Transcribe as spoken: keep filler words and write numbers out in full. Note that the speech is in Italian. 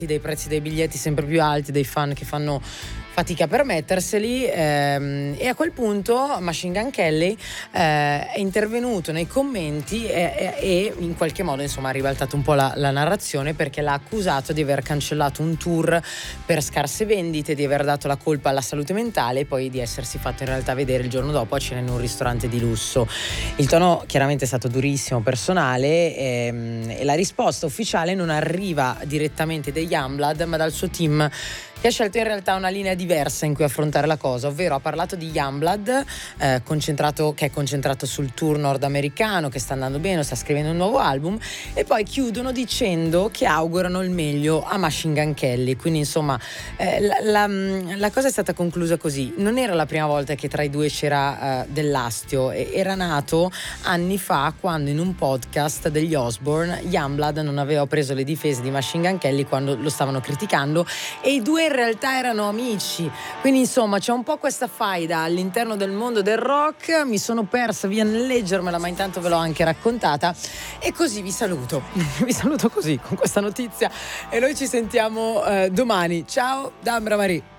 dei prezzi dei biglietti sempre più alti, dei fan che fanno fatica a permetterseli, ehm, e a quel punto Machine Gun Kelly eh, è intervenuto nei commenti e, e, e in qualche modo insomma ha ribaltato un po' la, la narrazione, perché l'ha accusato di aver cancellato un tour per scarse vendite, di aver dato la colpa alla salute mentale e poi di essersi fatto in realtà vedere il giorno dopo a cena in un ristorante di lusso. Il tono chiaramente è stato durissimo, personale, ehm, e la risposta ufficiale non arriva direttamente dagli Youngblood ma dal suo team, che ha scelto in realtà una linea diversa in cui affrontare la cosa, ovvero ha parlato di Youngblood, eh, concentrato, che è concentrato sul tour nordamericano, che sta andando bene, sta scrivendo un nuovo album, e poi chiudono dicendo che augurano il meglio a Machine Gun Kelly. Quindi insomma eh, la, la, la cosa è stata conclusa così. Non era la prima volta che tra i due c'era eh, dell'astio, era nato anni fa quando in un podcast degli Osbourne Youngblood non aveva preso le difese di Machine Gun Kelly quando lo stavano criticando, e i due in realtà erano amici. Quindi insomma c'è un po' questa faida all'interno del mondo del rock. Mi sono persa via nel leggermela, ma intanto ve l'ho anche raccontata, e così vi saluto vi saluto così con questa notizia, e noi ci sentiamo eh, domani. Ciao da Ambra Marie.